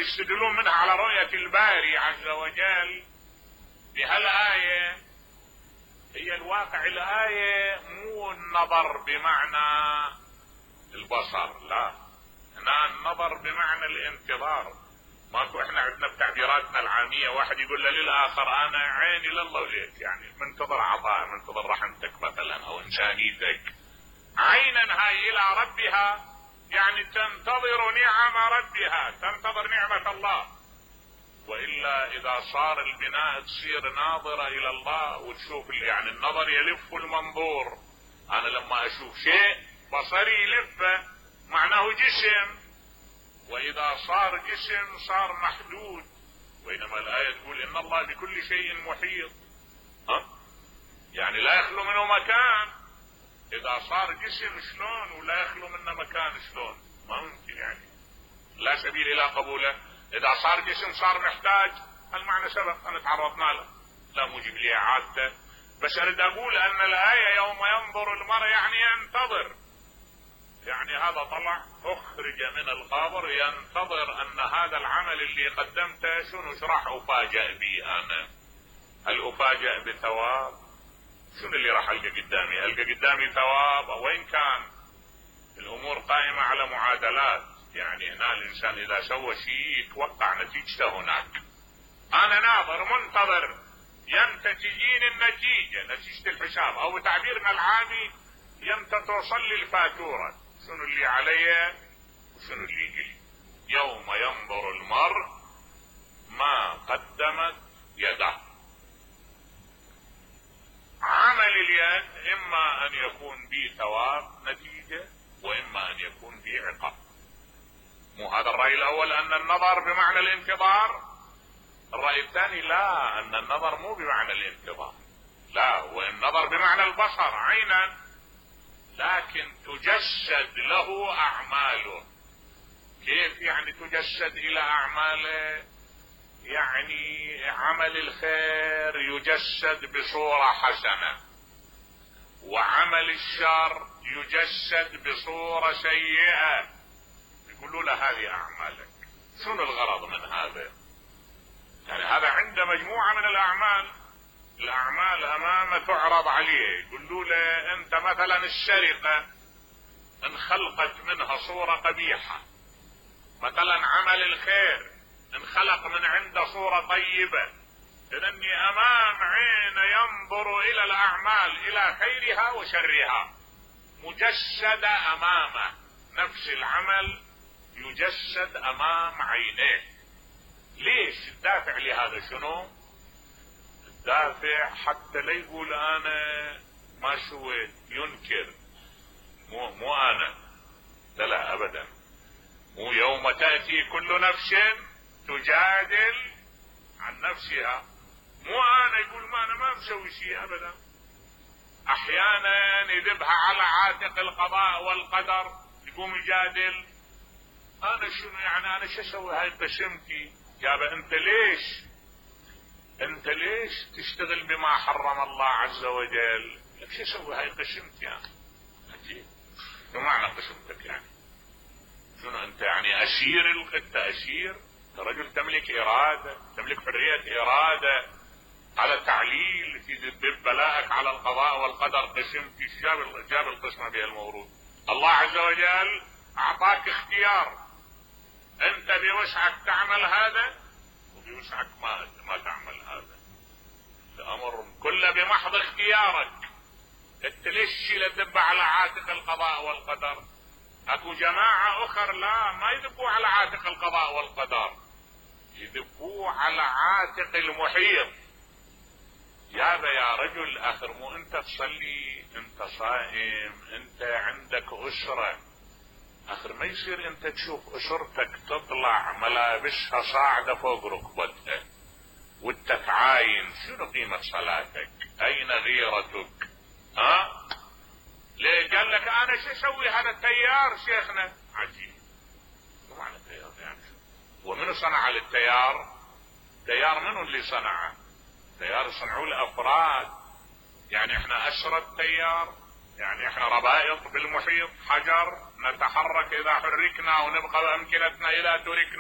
يستدلون منها على رؤية الباري عز وجل بهالآية، هي الواقع الآية مو النظر بمعنى البصر، لا، هنا النظر بمعنى الانتظار. ماكو احنا عندنا بتعبيراتنا العامية واحد يقول للآخر انا عيني لله وليك، يعني منتظر عطاء، منتظر رحمتك مثلا او انسانيتك. عينا هاي الى ربها يعني تنتظر نعم ربها، تنتظر نعمة الله. وإلا إذا صار البناء تصير ناظرة إلى الله وتشوف، يعني النظر يلف المنظور. أنا لما أشوف شيء بصري يلفه معناه جسم، وإذا صار جسم صار محدود. وإنما الآية تقول إن الله بكل شيء محيط، يعني لا يخلو منه مكان. إذا صار جسم شلون ولا يخلو منه مكان شلون؟ ما ممكن، يعني لا سبيل إلى قبوله. إذا صار جسم صار محتاج، المعنى سبق أن تعرضنا له، لا موجب لي إعادته. بس أريد أقول أن الآية يوم ينظر المرء يعني ينتظر، يعني هذا طلع أخرج من القبر ينتظر أن هذا العمل اللي قدمته شنو راح أفاجأ به أنا؟ هل أفاجأ بثواب؟ شنو اللي راح ألقى قدامي؟ ألقى قدامي ثواب؟ وإن كان الأمور قائمة على معادلات، يعني هنا الإنسان إذا سوى شيء يتوقع نتيجته هناك. أنا ناظر منتظر يمتى تجيني النتيجة، نتيجة الحساب، أو بتعبيرنا العامي يمتى توصل لي الفاتورة، شنو اللي علي وشنو اللي يجي. يوم ينظر المرء ما قدمت يده. عمل اليد إما أن يكون به ثواب نتيجة، وإما أن يكون به عقاب. مو هذا الرأي الأول أن النظر بمعنى الانتظار؟ الرأي الثاني لا، أن النظر مو بمعنى الانتظار، لا، والنظر بمعنى البصر عينا، لكن تجسد له أعماله. كيف يعني تجسد إلى أعماله؟ يعني عمل الخير يجسد بصورة حسنة، وعمل الشر يجسد بصورة سيئة. يقولوا له هذه أعمالك. شنو الغرض من هذا؟ يعني هذا عنده مجموعة من الأعمال أمامه تعرض عليه. يقولوا له أنت مثلا السرقة انخلقت منها صورة قبيحة، مثلا عمل الخير انخلق من عنده صورة طيبة. إنني أمام عين ينظر إلى الأعمال إلى خيرها وشرها مجسدة أمامه، نفس العمل يجسد أمام عينيه. ليش؟ الدافع لهذا شنو؟ الدافع حتى لا يقول أنا ما سويت، ينكر. مو أنا، لا أبدا. مو يوم تأتي كل نفس تجادل عن نفسها. مو أنا يقول ما أنا ما مسوي شيء أبدا. أحيانا يذبها على عاتق القضاء والقدر، يقوم يجادل أنا شنو يعني، أنا شو أسوي هاي قسمتي. يابا أنت ليش تشتغل بما حرم الله عز وجل؟ شو أسوي هاي قسمتي يعني؟ عجيب. شو معنى قسمتك يعني؟ شنو أنت يعني أسير؟ أنت أسير؟ رجل تملك إرادة، تملك حرية إرادة على التعليل في بلاءك على القضاء والقدر. قسمتي جاب القسمة بهالمورود. الله عز وجل أعطاك اختيار، أنت بوسعك تعمل هذا وبوسعك ما تعمل هذا. الأمر كله بمحض اختيارك. أنت ليش تدب على عاتق القضاء والقدر؟ اكو جماعة اخر لا، ما يدبوا على عاتق القضاء والقدر، يدبوا على عاتق المحيط. يا رجل اخر مو انت تصلي، انت صائم، انت عندك اسرة. اخر ما يصير انت تشوف اسرتك تطلع ملابسها صاعدة فوق ركبتها وانت تعاين. شنو قيمة صلاتك؟ اين غيرتك؟ ليه؟ قال لك انا شو اسوي هذا التيار شيخنا. عجيب. شو معنى التيار يعني؟ ومنو صنع التيار؟ تيار منو اللي صنعه؟ تيار صنعوه الافراد. يعني احنا اسرى التيار، يعني احنا ربائط بالمحيط، حجر نتحرك اذا حركنا ونبقى بامكنتنا الى تركنا.